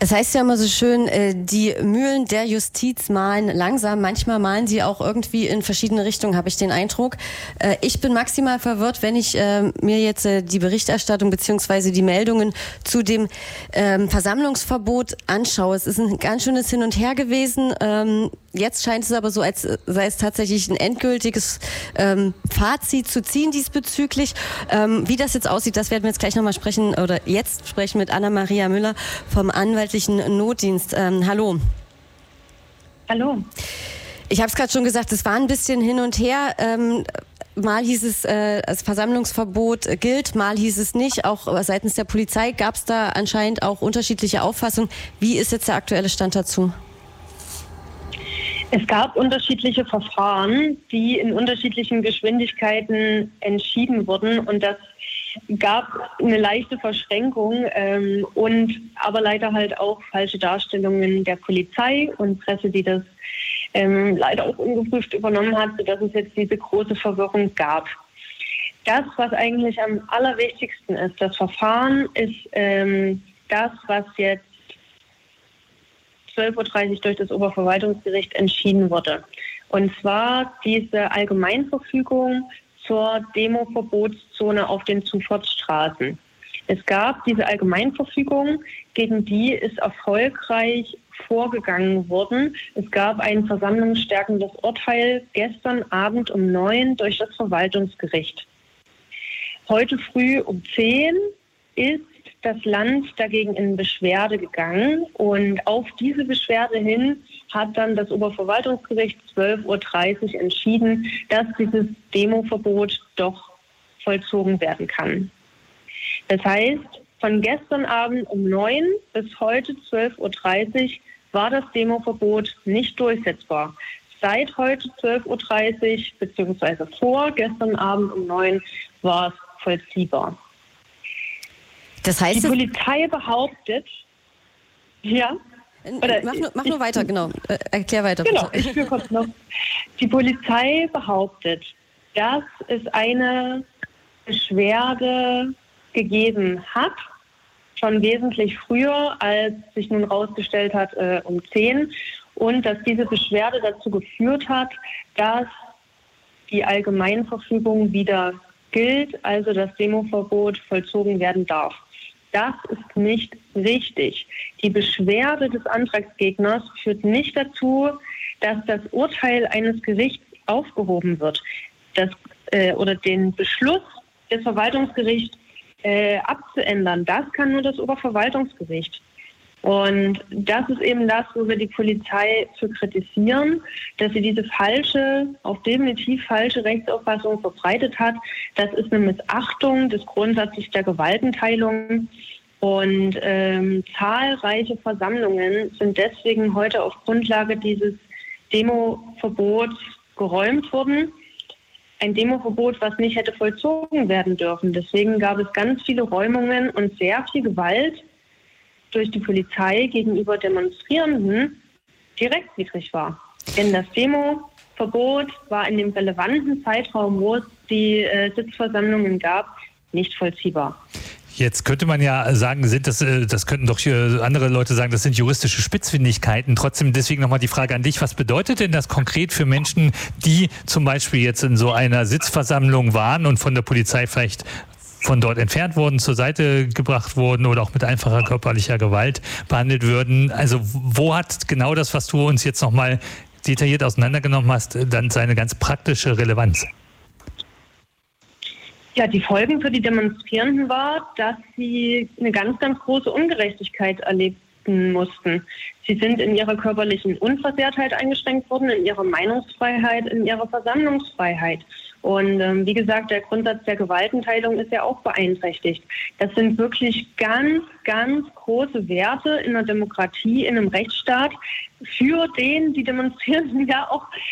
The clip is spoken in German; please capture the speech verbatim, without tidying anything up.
Es heißt ja immer so schön, die Mühlen der Justiz mahlen langsam. Manchmal mahlen sie auch irgendwie in verschiedene Richtungen, habe ich den Eindruck. Ich bin maximal verwirrt, wenn ich mir jetzt die Berichterstattung bzw. die Meldungen zu dem Versammlungsverbot anschaue. Es ist ein ganz schönes Hin und Her gewesen. Jetzt scheint es aber so, als sei es tatsächlich ein endgültiges Fazit zu ziehen diesbezüglich. Wie das jetzt aussieht, das werden wir jetzt gleich nochmal sprechen oder jetzt sprechen mit Anna-Maria Müller vom Anwaltlichen Notdienst. Ähm, hallo. Hallo. Ich habe es gerade schon gesagt, es war ein bisschen hin und her. Ähm, mal hieß es, äh, das Versammlungsverbot gilt, mal hieß es nicht. Auch seitens der Polizei gab es da anscheinend auch unterschiedliche Auffassungen. Wie ist jetzt der aktuelle Stand dazu? Es gab unterschiedliche Verfahren, die in unterschiedlichen Geschwindigkeiten entschieden wurden, und das gab eine leichte Verschränkung ähm, und aber leider halt auch falsche Darstellungen der Polizei und Presse, die das ähm, leider auch ungeprüft übernommen hat, sodass es jetzt diese große Verwirrung gab. Das, was eigentlich am allerwichtigsten ist, das Verfahren ist ähm, das, was jetzt zwölf Uhr dreißig durch das Oberverwaltungsgericht entschieden wurde. Und zwar diese Allgemeinverfügung zur Demo-Verbotszone auf den Zufahrtsstraßen. Es gab diese Allgemeinverfügung, gegen die ist erfolgreich vorgegangen worden. Es gab ein versammlungsstärkendes Urteil gestern Abend um neun durch das Verwaltungsgericht. Heute früh um zehn ist das Land dagegen in Beschwerde gegangen, und auf diese Beschwerde hin hat dann das Oberverwaltungsgericht zwölf Uhr dreißig entschieden, dass dieses Demoverbot doch vollzogen werden kann. Das heißt, von gestern Abend um neun bis heute zwölf Uhr dreißig war das Demoverbot nicht durchsetzbar. Seit heute zwölf Uhr dreißig beziehungsweise vor gestern Abend um neun war es vollziehbar. Das heißt, die Polizei behauptet, ja, oder mach nur, mach nur ich, weiter, genau, äh, erklär weiter. Genau, bitte. ich führe kurz noch. Die Polizei behauptet, dass es eine Beschwerde gegeben hat, schon wesentlich früher, als sich nun herausgestellt hat, äh, um zehn, und dass diese Beschwerde dazu geführt hat, dass die Allgemeinverfügung wieder gilt, also das Demoverbot vollzogen werden darf. Das ist nicht richtig. Die Beschwerde des Antragsgegners führt nicht dazu, dass das Urteil eines Gerichts aufgehoben wird. Das, äh, oder den Beschluss des Verwaltungsgerichts äh, abzuändern. Das kann nur das Oberverwaltungsgericht. Und das ist eben das, wo wir die Polizei für kritisieren, dass sie diese falsche, auch definitiv falsche Rechtsauffassung verbreitet hat. Das ist eine Missachtung des Grundsatzes der Gewaltenteilung. Und ähm, zahlreiche Versammlungen sind deswegen heute auf Grundlage dieses Demoverbots geräumt worden. Ein Demoverbot, was nicht hätte vollzogen werden dürfen. Deswegen gab es ganz viele Räumungen und sehr viel Gewalt durch die Polizei gegenüber Demonstrierenden, die rechtswidrig war. Denn das Demoverbot war in dem relevanten Zeitraum, wo es die äh, Sitzversammlungen gab, nicht vollziehbar. Jetzt könnte man ja sagen, sind das, das könnten doch hier andere Leute sagen, das sind juristische Spitzfindigkeiten. Trotzdem deswegen nochmal die Frage an dich, was bedeutet denn das konkret für Menschen, die zum Beispiel jetzt in so einer Sitzversammlung waren und von der Polizei vielleicht von dort entfernt wurden, zur Seite gebracht wurden oder auch mit einfacher körperlicher Gewalt behandelt würden? Also wo hat genau das, was du uns jetzt nochmal detailliert auseinandergenommen hast, dann seine ganz praktische Relevanz? Ja, die Folgen für die Demonstrierenden war, dass sie eine ganz, ganz große Ungerechtigkeit erlebten mussten. Sie sind in ihrer körperlichen Unversehrtheit eingeschränkt worden, in ihrer Meinungsfreiheit, in ihrer Versammlungsfreiheit. Und ähm, wie gesagt, der Grundsatz der Gewaltenteilung ist ja auch beeinträchtigt. Das sind wirklich ganz, ganz große Werte in einer Demokratie, in einem Rechtsstaat, für den die Demonstrierenden ja auch